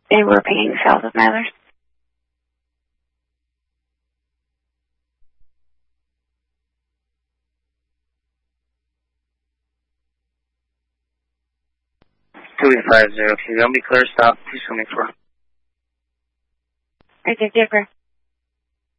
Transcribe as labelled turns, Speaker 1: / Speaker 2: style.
Speaker 1: They were paying south of Mathers.
Speaker 2: Can you help me clear stop? Please come in for.
Speaker 1: I did, Dipper.